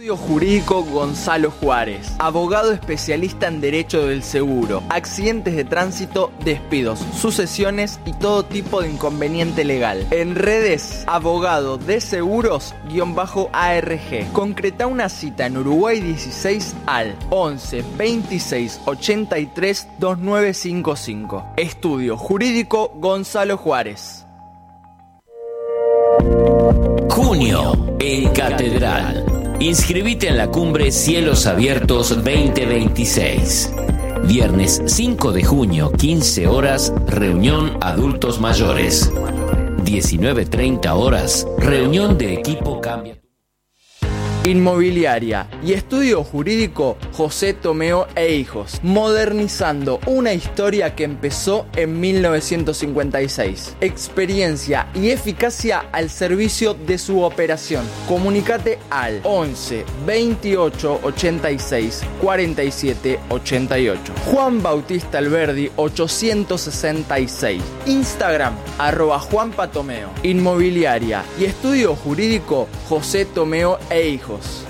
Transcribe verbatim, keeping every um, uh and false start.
Estudio Jurídico Gonzalo Juárez, abogado especialista en Derecho del Seguro, accidentes de tránsito, despidos, sucesiones y todo tipo de inconveniente legal. En redes, abogado de seguros-A R G. Concreta una cita en Uruguay dieciséis al once veintiséis ochenta y tres veintinueve cincuenta y cinco. Estudio Jurídico Gonzalo Juárez. Junio en Catedral. Inscribite en la cumbre Cielos Abiertos veinte veintiséis. Viernes cinco de junio, quince horas, reunión adultos mayores. diecinueve treinta horas, reunión de equipo Cambia. Inmobiliaria y Estudio Jurídico José Tomeo e Hijos, modernizando una historia que empezó en mil novecientos cincuenta y seis. Experiencia y eficacia al servicio de su operación. Comunícate al once veintiocho ochenta y seis cuarenta y siete ochenta y ocho. Juan Bautista Alberdi ochocientos sesenta y seis. Instagram arroba Juanpa Tomeo. Inmobiliaria y Estudio Jurídico José Tomeo e Hijos.